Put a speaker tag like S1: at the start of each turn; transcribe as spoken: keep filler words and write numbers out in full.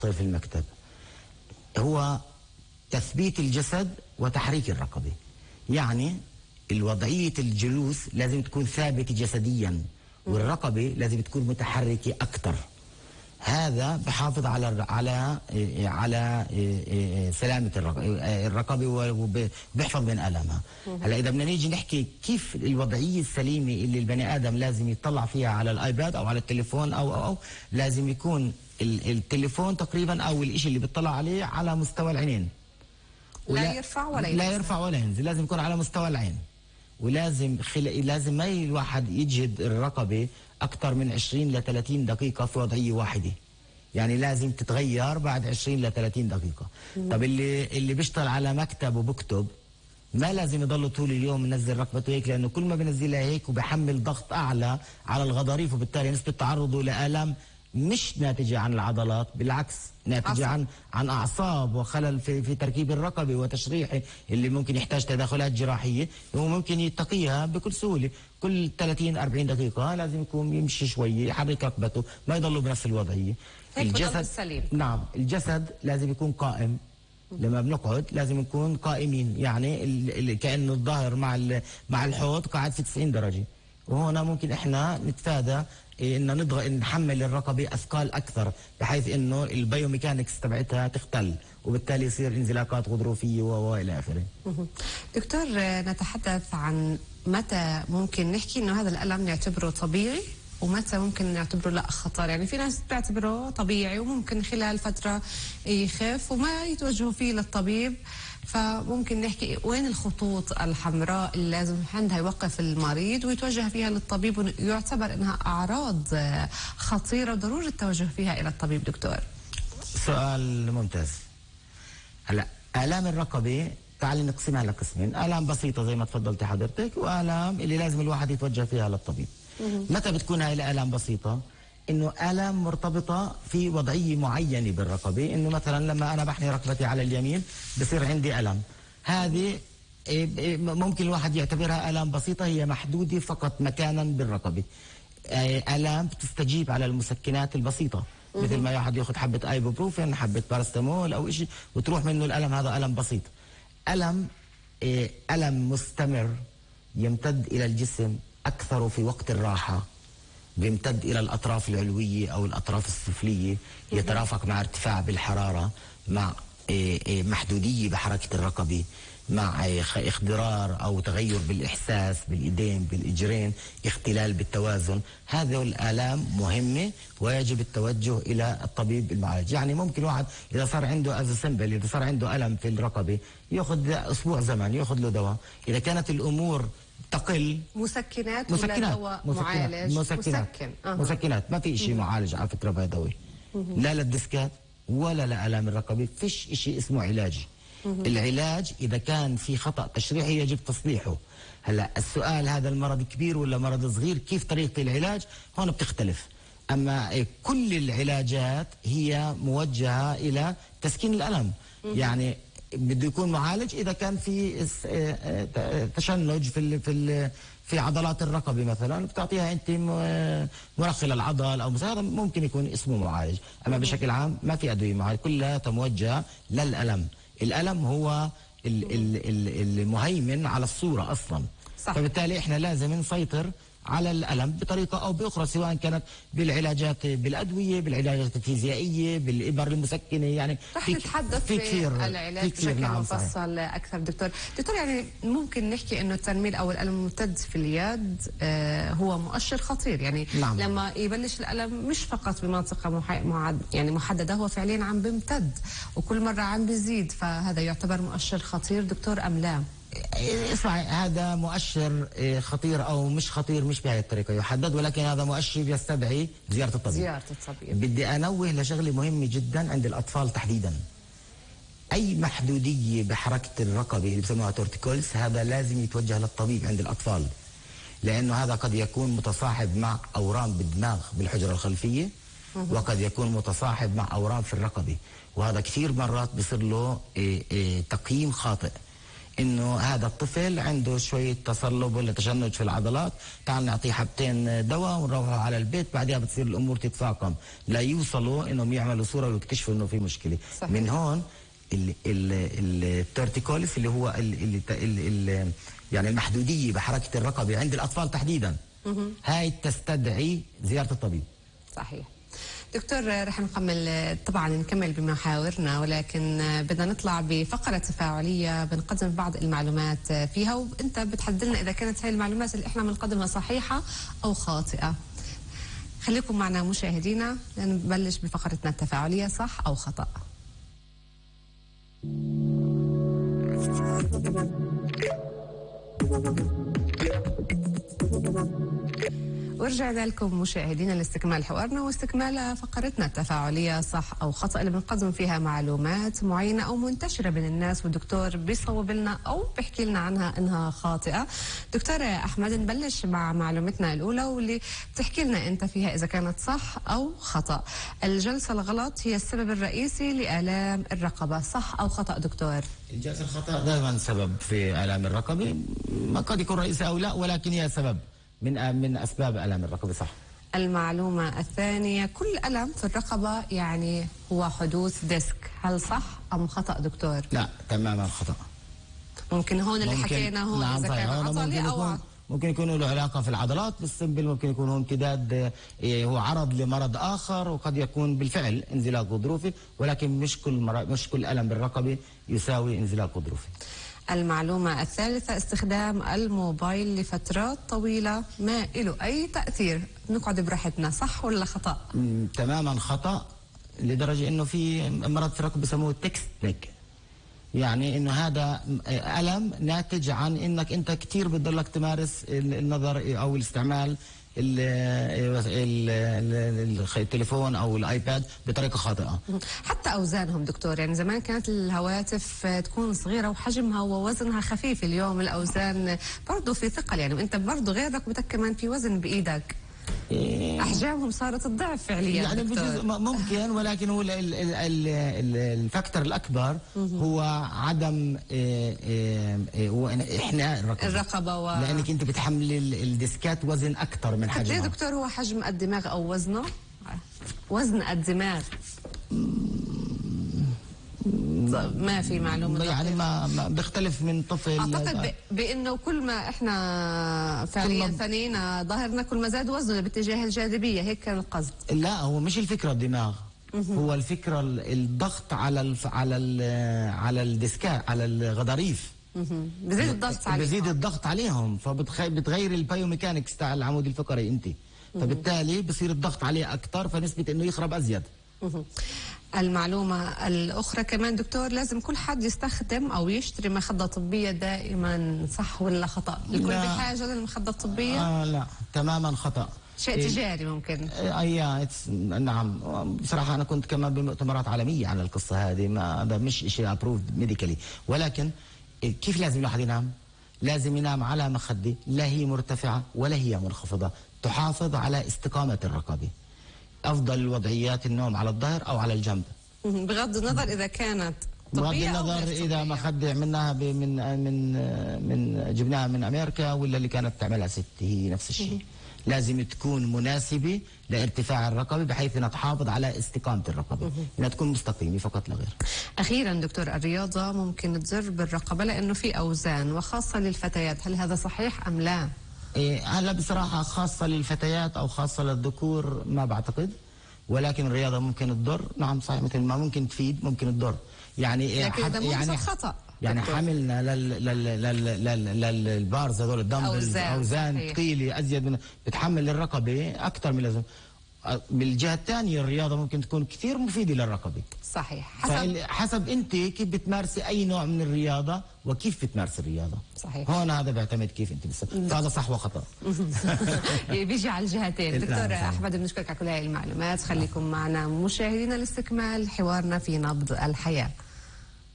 S1: في المكتب هو تثبيت الجسد وتحريك الرقبة. يعني الوضعية الجلوس لازم تكون ثابتة جسديا، والرقبة لازم تكون متحركة أكثر. هذا بحافظ على على على سلامة الرقبة وبيحفظ من ألمها. هلا إذا بدنا نيجي نحكي كيف الوضعية السليمة اللي البني آدم لازم يطلع فيها على الآيباد أو على التليفون أو أو, أو لازم يكون التليفون تقريبا أو الإشي اللي بيطلع عليه على مستوى العينين.
S2: لا يرفع ولا ينزل.
S1: لا يرفع ولا ينزل، لازم يكون على مستوى العين. ولازم خل... لازم ما الواحد يجهد الرقبة أكثر من عشرين ل ثلاثين دقيقة في وضعية واحدة. يعني لازم تتغير بعد عشرين ل ثلاثين دقيقة. مم. طب اللي اللي بيشتغل على مكتب وبكتب ما لازم يضل طول اليوم منزل ركبته هيك، لأنه كل ما بنزلها هيك وبحمل ضغط أعلى على الغضاريف، وبالتالي نسبة تعرضه لآلام مش ناتجة عن العضلات، بالعكس ناتجة عن عن أعصاب وخلل في في تركيب الرقبة وتشريحه اللي ممكن يحتاج تدخلات جراحية، وممكن يتقيها بكل سهولة. كل ثلاثين أربعين دقيقة لازم يكون يمشي شوية، يحرك ركبته، ما يضل بنفس الوضعية.
S2: الجسد السليم.
S1: نعم، الجسد لازم يكون قائم. لما بنقعد لازم نكون قائمين، يعني ال... ال... كأنه الظهر مع ال... مع الحوض قاعد في تسعين درجة. وهنا ممكن احنا نتفادى ان نضغط نحمل الرقبه اثقال اكثر، بحيث انه البيوميكانكس تبعتها تختل، وبالتالي يصير انزلاقات غضروفيه والى اخره.
S2: دكتور، نتحدث عن متى ممكن نحكي انه هذا الالم نعتبره طبيعي ومتى ممكن نعتبره لا خطر. يعني في ناس بتعتبره طبيعي وممكن خلال فتره يخف وما يتوجهوا فيه للطبيب، فممكن نحكي وين الخطوط الحمراء اللي لازم عندها يوقف المريض ويتوجه فيها للطبيب ويعتبر انها اعراض خطيره وضروره التوجه فيها الى الطبيب؟ دكتور،
S1: سؤال ممتاز. هلا آلام الرقبه تعالي نقسمها لقسمين، آلام بسيطه زي ما تفضلتي حضرتك، وآلام اللي لازم الواحد يتوجه فيها للطبيب. متى بتكون هاي الآلام بسيطه؟ انه آلام مرتبطه في وضعيه معينه بالرقبه، انه مثلا لما انا بحني ركبتي على اليمين بصير عندي ألم. هذه ممكن الواحد يعتبرها آلام بسيطه، هي محدوده فقط مكانا بالرقبه. آلام بتستجيب على المسكنات البسيطه، مثل ما واحد ياخذ حبه ايبوبروفين، حبه باراستامول او شيء وتروح منه الألم، هذا ألم بسيط. ألم ألم مستمر يمتد الى الجسم اكثر في وقت الراحه، بيمتد إلى الأطراف العلوية أو الأطراف السفلية، يترافق مع ارتفاع بالحرارة، مع محدودية بحركة الرقبة، مع اخضرار أو تغير بالإحساس بالإيدين بالإجرين، اختلال بالتوازن. هذه الآلام مهمة ويجب التوجه إلى الطبيب المعالج. يعني ممكن واحد إذا صار عنده أز سمبل، إذا صار عنده ألم في الرقبة يأخذ أسبوع زمن يأخذ له دواء. إذا كانت الأمور تقل
S2: مسكنات
S1: مسكنات
S2: ولا دواء معالج؟
S1: مسكنات مسكن. أه. مسكنات، ما في شيء معالج على فكره بيضاوي، لا للديسكات ولا لآلام الرقبه، فيش شيء اسمه علاجي. العلاج اذا كان في خطأ تشريحي يجب تصليحه. هلا السؤال هذا المرض كبير ولا مرض صغير، كيف طريقه العلاج؟ هون بتختلف. اما كل العلاجات هي موجهه الى تسكين الألم. يعني بده يكون معالج اذا كان في تشنج في ال في ال في عضلات الرقبه مثلا، بتعطيها انت مرخي العضل او هذا ممكن يكون اسمه معالج. اما بشكل عام ما في ادويه معالج، كلها موجهه للألم. الألم هو المهيمن على الصوره اصلا. صح. فبالتالي احنا لازم نسيطر على الألم بطريقة أو بأخرى، سواء كانت بالعلاجات بالأدوية، بالعلاجات الفيزيائية، بالإبر المسكنة. يعني
S2: رح نتحدث في, في العلاج بشكل نعم مفصل صحيح. أكثر. دكتور دكتور يعني ممكن نحكي إنه التنميل أو الألم الممتد في اليد آه هو مؤشر خطير. يعني نعم. لما يبلش الألم مش فقط بمنطقة محد يعني محددة، هو فعليا عم بيمتد وكل مرة عم بيزيد، فهذا يعتبر مؤشر خطير دكتور أم لا؟
S1: اسمعي، هذا مؤشر خطير او مش خطير مش بهذه الطريقه يحدد، ولكن هذا مؤشر يستدعي زياره الطبيب.
S2: زياره الطبيب.
S1: بدي انوه لشغله مهمه جدا عند الاطفال تحديدا. اي محدوديه بحركه الرقبه اللي بسموها تورتيكولز، هذا لازم يتوجه للطبيب عند الاطفال، لانه هذا قد يكون متصاحب مع اورام بالدماغ بالحجره الخلفيه، وقد يكون متصاحب مع اورام في الرقبه، وهذا كثير مرات بصير له تقييم خاطئ. انه هذا الطفل عنده شويه تصلب ولا تشنج في العضلات، تعال نعطيه حبتين دواء ونروحه على البيت، بعدها بتصير الامور تتفاقم لا يوصلوا انهم يعملوا صوره ويكتشفوا انه في مشكله. صحيح. من هون التورتيكوليس اللي هو ال ال ال يعني المحدوديه بحركه الرقبه عند الاطفال تحديدا، هاي تستدعي زياره الطبيب.
S2: صحيح. دكتور رح نكمل طبعا نكمل بمحاورنا، ولكن بدنا نطلع بفقرة تفاعلية بنقدم بعض المعلومات فيها، وانت بتحدد لنا اذا كانت هاي المعلومات اللي احنا بنقدمها صحيحة او خاطئة. خليكم معنا مشاهدينا نبلش بفقرتنا التفاعلية، صح او خطأ. ورجعنا لكم مشاهدينا لاستكمال حوارنا واستكمال فقرتنا التفاعلية، صح أو خطأ، اللي بنقدم فيها معلومات معينة أو منتشرة بين الناس، والدكتور بيصوب لنا أو بيحكي لنا عنها إنها خاطئة. دكتور أحمد، نبلش مع معلومتنا الأولى واللي بتحكي لنا أنت فيها إذا كانت صح أو خطأ. الجلسة الغلط هي السبب الرئيسي لآلام الرقبة، صح أو خطأ دكتور؟
S1: الجلسة الخطأ دائما سبب في آلام الرقبة، ما قد يكون رئيسي أو لا، ولكن هي سبب من من اسباب الام الرقبه، صح.
S2: المعلومه الثانيه، كل الم في الرقبه يعني هو حدوث ديسك، هل صح ام خطا دكتور؟
S1: لا تماما خطا.
S2: ممكن هون اللي حكينا هون اذا كان عضلي او
S1: ممكن يكون له علاقه في العضلات بالسنبل، ممكن يكون هو امتداد، هو عرض لمرض اخر، وقد يكون بالفعل انزلاق غضروفي، ولكن مش كل مش كل الم بالرقبه يساوي انزلاق غضروفي.
S2: المعلومة الثالثة، استخدام الموبايل لفترات طويلة ما له أي تأثير، نقعد براحتنا، صح ولا خطأ؟
S1: تماما خطأ، لدرجة إنه في مرض في الرقبة بسموه تكست نيك، يعني إنه هذا ألم ناتج عن إنك أنت كثير بتضلك تمارس النظر أو الاستعمال التليفون او الايباد بطريقه خاطئه.
S2: حتى اوزانهم دكتور، يعني زمان كانت الهواتف تكون صغيره وحجمها ووزنها خفيف، اليوم الاوزان برضه في ثقل، يعني وانت برضه غير ركبتك كمان في وزن بايدك. احجامهم صارت الضعف فعليا
S1: يعني بجزء ممكن، ولكن هو الفاكتور الاكبر هو عدم احناء الرقبه
S2: الرقبه و...
S1: لانك انت بتحمل الديسكات وزن اكثر من حجمها.
S2: ليه دكتور هو حجم الدماغ او وزنه؟ وزن الدماغ ما في معلومه
S1: يعني ما, ما بيختلف من طفل.
S2: اعتقد بانه كل ما احنا فعليا ثنينا ظهرنا كل ما زاد وزنه باتجاه الجاذبيه، هيك كان القصد.
S1: لا، هو مش الفكره الدماغ، هو الفكره الضغط على ال على ال على الديسكات، على الغضاريف،
S2: بزيد الضغط عليهم
S1: بزيد الضغط عليهم، فبتغير البايوميكانكس تاع العمود الفقري انت، فبالتالي بصير الضغط عليه اكثر، فنسبه انه يخرب ازيد.
S2: المعلومة الأخرى كمان دكتور، لازم كل حد يستخدم أو يشتري مخدة طبية دائما، صح ولا خطأ؟ الكل بحاجة للمخدة الطبية؟
S1: آه لا تماما خطأ.
S2: شيء إيه تجاري ممكن.
S1: اي نعم، بصراحة أنا كنت كمان بمؤتمرات عالمية على القصة هذه، ما هذا مش شيء ابروفد ميديكالي، ولكن كيف لازم الواحد ينام؟ لازم ينام على مخدة لا هي مرتفعة ولا هي منخفضة، تحافظ على استقامة الرقبة. أفضل الوضعيات النوم على الظهر أو على الجنب،
S2: بغض النظر إذا كانت طبية
S1: بغض النظر إذا مخدة عملناها من من من جبناها من أمريكا ولا اللي كانت تعملها ست، هي نفس الشيء. لازم تكون مناسبة لارتفاع الرقبة بحيث أنها تحافظ على استقامة الرقبة، أنها تكون مستقيمة فقط لا غير.
S2: أخيرا دكتور، الرياضة ممكن تضر بالرقبة لأنه في أوزان وخاصة للفتيات، هل هذا صحيح أم لا؟
S1: إيه هلا بصراحة خاصة للفتيات أو خاصة للذكور ما بعتقد، ولكن الرياضة ممكن تضر، نعم صحيح، مثل ما ممكن تفيد ممكن تضر، يعني
S2: لكن إذا يعني خطأ،
S1: يعني حملنا لل لل لل لل للبارز هذول الدمبلز أوزان ثقيلة أزيد من بتحمل الرقبة أكثر من اللازم. بالجهة الثانية الرياضة ممكن تكون كثير مفيدة للرقبة.
S2: صحيح، حسب
S1: حسب أنت كيف بتمارسي أي نوع من الرياضة وكيف بتمارسي الرياضة.
S2: صحيح،
S1: هون هذا بيعتمد كيف أنت بس هذا صح وخطأ.
S2: بيجي على الجهتين. دكتور أحمد بنشكرك على كل هاي المعلومات، خليكم معنا مشاهدينا لاستكمال حوارنا في نبض الحياة.